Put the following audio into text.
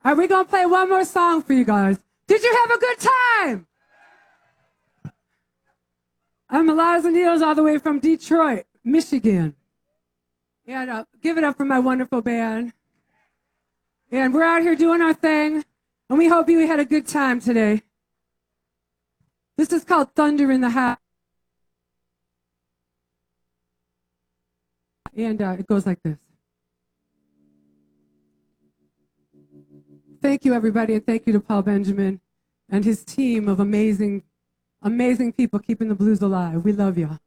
All right, we're going to play one more song for you guys. Did you have a good time? I'm Eliza Niels all the way from Detroit, Michigan. And give it up for my wonderful band. And we're out here doing our thing, and we hope you had a good time today. This is called Thunder in the House. And it goes like this. Thank you, everybody, and thank you to Paul Benjamin and his team of amazing, amazing people keeping the blues alive. We love you.